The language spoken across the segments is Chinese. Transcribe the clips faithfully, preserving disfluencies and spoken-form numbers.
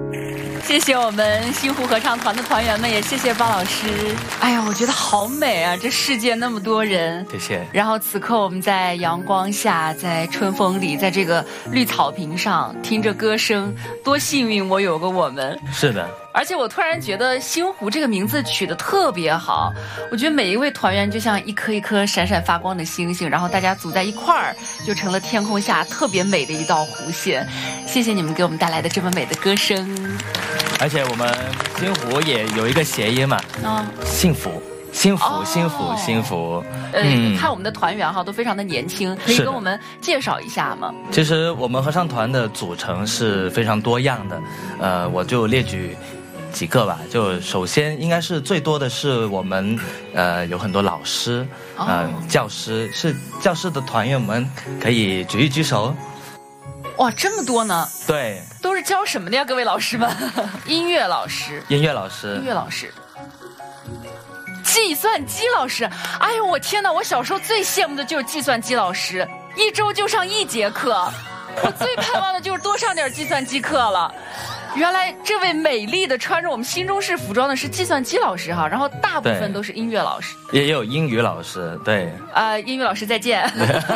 谢谢我们星湖合唱团的团员们，也谢谢包老师。哎呀，我觉得好美啊！这世界那么多人， 谢谢。 然后此刻我们在阳光下，在春风里，在这个绿草坪上，听着歌声，多幸运我有个我们。 是的。 而且我突然觉得星湖这个名字取得特别好，我觉得每一位团员就像一颗一颗闪闪发光的星星，然后大家组在一块儿，就成了天空下特别美的一道弧线。谢谢你们给我们带来的这么美的歌声。 而且我们星湖也有一个谐音嘛，嗯，幸福。幸福，哦、幸福，幸福。 呃，嗯、看我们的团员哈，都非常的年轻，可以跟我们介绍一下吗？ 其实我们合唱团的组成是非常多样的，呃，我就列举几个吧。就首先应该是最多的是我们，呃，有很多老师，呃，哦、教师，是教师的团员，我们可以举一举手。 哇，这么多呢？ 对， 都是教什么的呀，各位老师们？音乐老师， 音乐老师， 音乐老师。计算机老师，哎呦我天哪！我小时候最羡慕的就是计算机老师，一周就上一节课。我最盼望的就是多上点计算机课了。原来这位美丽的穿着我们新中式服装的是计算机老师哈，然后大部分都是音乐老师， 也有英语老师，对。 啊、呃，英语老师再见。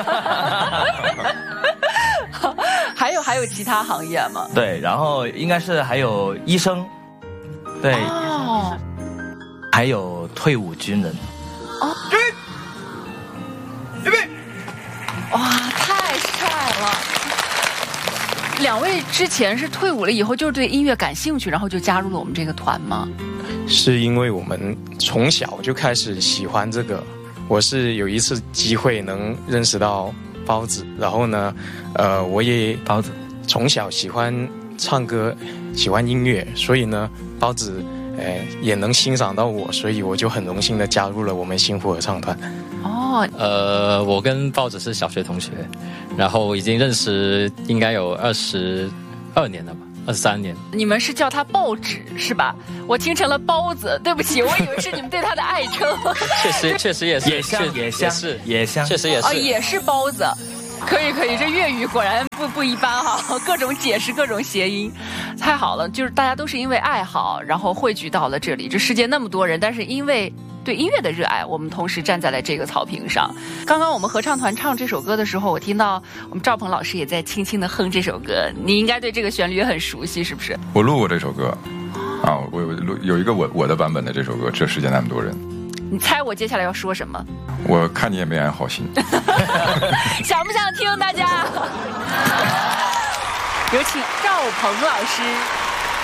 还有还有其他行业吗？ 对，然后应该是还有医生，对。哦。还有退伍军人。 哦，预备，预备！哇，太帅了！两位之前是退伍了以后，就是对音乐感兴趣，然后就加入了我们这个团吗？ 是因为我们从小就开始喜欢这个。我是有一次机会能认识到包子，然后呢，呃，我也包子从小喜欢唱歌，喜欢音乐，所以呢，包子。哎，也能欣赏到我，所以我就很荣幸的加入了我们星湖合唱团。 哦， 呃，我跟包子是小学同学，然后已经认识应该有二十二年了吧，二十三年。 你们是叫他报纸是吧？我听成了包子，对不起，我以为是你们对他的爱称。 确实，确实也是， 也像，也像， 是也像， 确实也是， 哦，也是包子。可以可以，这粤语果然不不一般哈，各种解释，各种谐音，太好了！就是大家都是因为爱好，然后汇聚到了这里。这世界那么多人，但是因为对音乐的热爱，我们同时站在了这个草坪上。刚刚我们合唱团唱这首歌的时候，我听到我们赵鹏老师也在轻轻地哼这首歌，你应该对这个旋律也很熟悉，是不是？ 我录过这首歌，啊，我录有一个我我的版本的这首歌，这世界那么多人。 你猜我接下来要说什么？ 我看你也没安好心。 想不想听大家？有请赵鹏老师。